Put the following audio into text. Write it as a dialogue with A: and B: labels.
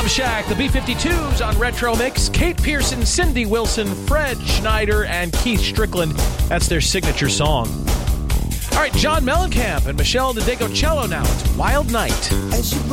A: Love Shack, the B-52s on Retro Mix. Kate Pearson, Cindy Wilson, Fred Schneider, and Keith Strickland. That's their signature song. All right, John Mellencamp and Michelle DeDegocello now. It's Wild Night.
B: As you